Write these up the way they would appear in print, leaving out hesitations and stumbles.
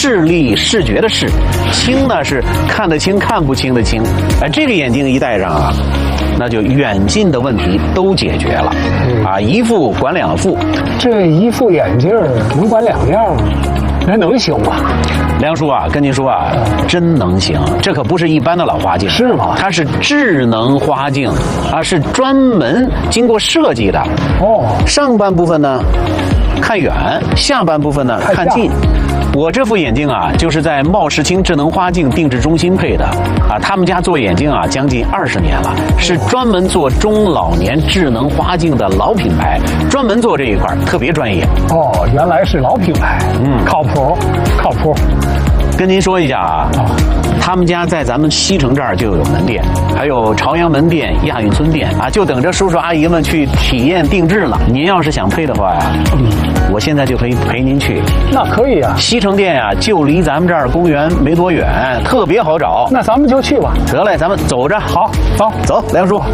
视力、视觉的视，清呢是看得清、看不清的清。这个眼镜一戴上啊，那就远近的问题都解决了啊，一副管两副。 这一副眼镜能管两样，那能行吗？ 梁叔啊，跟您说啊，真能行，这可不是一般的老花镜， 是吗？ 它是智能花镜啊，是专门经过设计的。 哦， 上半部分呢看远，下半部分呢看近。我这副眼镜啊，就是在茂世清智能花镜定制中心配的啊。他们家做眼镜啊，将近20年了，是专门做中老年智能花镜的老品牌，专门做这一块，特别专业。 哦，原来是老品牌，靠谱，靠谱。 跟您说一下啊，他们家在咱们西城这儿就有门店，还有朝阳门店、亚运村店啊，就等着叔叔阿姨们去体验定制了。您要是想配的话呀，我现在就可以陪您去。 那可以啊， 西城店呀，就离咱们这儿公园没多远，特别好找。 那咱们就去吧。 得嘞，咱们走着。 好，走走，梁叔。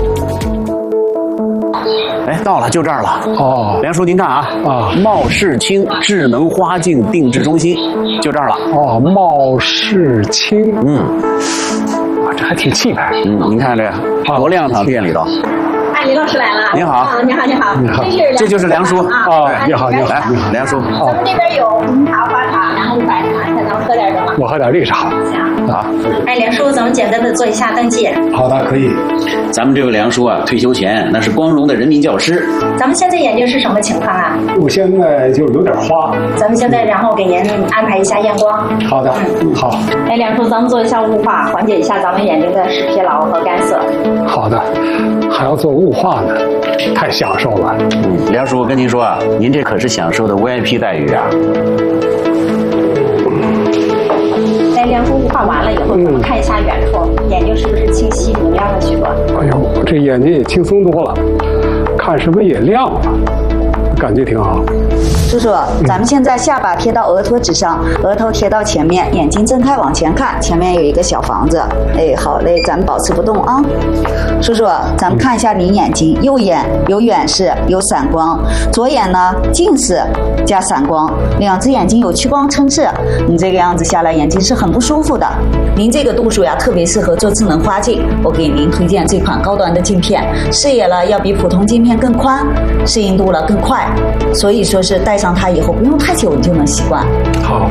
哎，到了，就这儿了。哦，梁叔，您看啊，茂世清智能花镜定制中心，就这儿了。 哦，茂世清，这还挺气派。 您看这个多亮堂，店里头。 李老师来了。 您好。 你好，你好。 你好。 这就是梁叔啊。 你好，你好。 来，梁叔。 咱们这边有红茶、花茶，然后白茶，看咱们喝点什么？ 我喝点绿茶。 行。好。梁叔，咱们简单的做一下登记。 好的，可以。 咱们这位梁叔啊，退休前那是光荣的人民教师。 咱们现在眼睛是什么情况啊？ 我现在就有点花。 咱们现在然后给您安排一下验光。 好的，好。 梁叔，咱们做一下雾化，缓解一下咱们眼睛的视疲劳和干涩。 好的，还要做雾化呢，太享受了。 梁叔，我跟您说啊，您这可是享受的 VIP 待遇啊。 梁叔，雾化完了以后，咱们看一下远处，眼睛是不是清晰明亮了许多？ 哎呦，这眼睛也轻松多了，看什么也亮了，感觉挺好。 叔叔，咱们现在下巴贴到额托之上，额头贴到前面，眼睛睁开往前看，前面有一个小房子。哎，好嘞，咱们保持不动啊。叔叔，咱们看一下您眼睛，右眼有远视，有散光，左眼呢近视加散光，两只眼睛有屈光撑视。你这个样子下来，眼睛是很不舒服的。您这个度数呀，特别适合做智能花镜。我给您推荐这款高端的镜片，视野了要比普通镜片更宽，适应度了更快，所以说是戴上它以后不用太久你就能习惯。 好，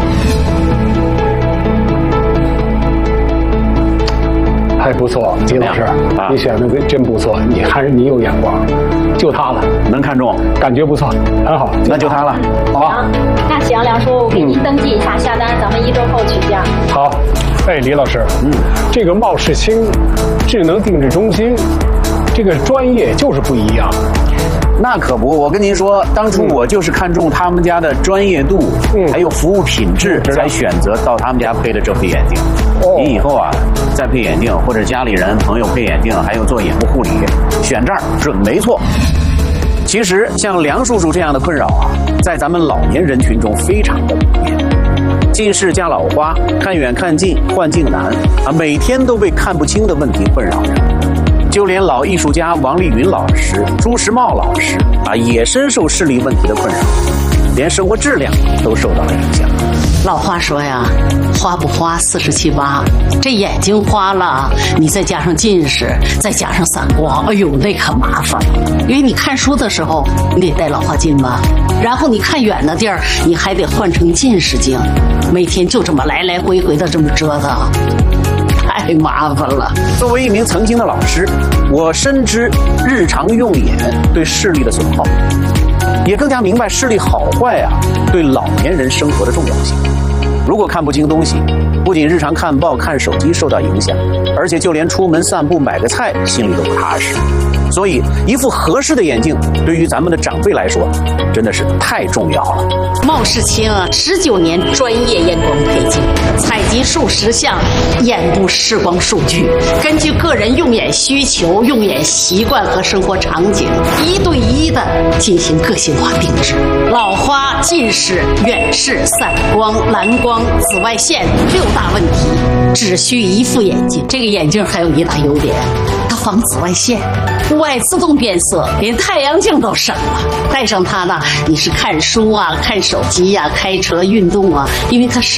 还不错，李老师，你选的真不错，你还是你有眼光，就它了， 能看中， 感觉不错，很好， 那就它了，好吧？ 那行，梁叔，我给您登记一下下单，咱们1周后取件。 好，哎，李老师，这个茂世清智能定制中心，这个专业就是不一样。 那可不，我跟您说，当初我就是看中他们家的专业度，还有服务品质，才选择到他们家配的这副眼镜。您以后啊，再配眼镜，或者家里人朋友配眼镜，还有做眼部护理，选这儿准没错。其实像梁叔叔这样的困扰啊，在咱们老年人群中非常的普遍，近视加老花，看远看近，换镜难啊，每天都被看不清的问题困扰着。就连老艺术家王丽云老师、朱时茂老师啊，也深受视力问题的困扰，连生活质量都受到了影响。 老话说呀，花不花47、8，这眼睛花了，你再加上近视，再加上散光，哎呦，那可麻烦。因为你看书的时候，你得戴老花镜吧，然后你看远的地儿，你还得换成近视镜，每天就这么来来回回的这么折腾。太麻烦了。 作为一名曾经的老师，我深知日常用眼对视力的损耗，也更加明白视力好坏啊对老年人生活的重要性。如果看不清东西，不仅日常看报看手机受到影响，而且就连出门散步买个菜心里都不踏实。所以一副合适的眼镜对于咱们的长辈来说真的是太重要了。 茂世清19年专业验光配镜，采集数十项眼部视光数据，根据个人用眼需求、用眼习惯和生活场景，1对1的进行个性化定制。老花、近视、远视、散光、蓝光、紫外线6大问题，只需一副眼镜。这个眼镜还有一大优点，它防紫外线，户外自动变色，连太阳镜都省了。戴上它呢，你是看书啊、看手机啊、开车、运动啊，因为它是